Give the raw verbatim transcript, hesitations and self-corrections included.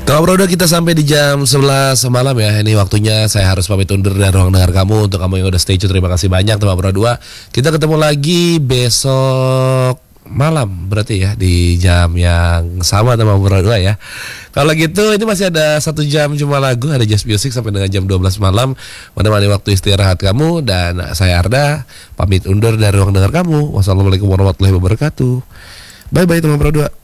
Kalau Bro dua kita sampai di jam sebelas malam ya. Ini waktunya saya harus pamit undur dari ruang dengar kamu. Untuk kamu yang udah stay tune, terima kasih banyak teman Bro dua. Kita ketemu lagi besok malam berarti ya, di jam yang sama teman Bro dua ya. Kalau gitu ini masih ada satu jam cuma lagu, ada Just Music sampai dengan jam dua belas malam, menemani waktu istirahat kamu. Dan saya Arda pamit undur dari ruang dengar kamu. Wassalamualaikum warahmatullahi wabarakatuh. Bye bye teman Bro dua.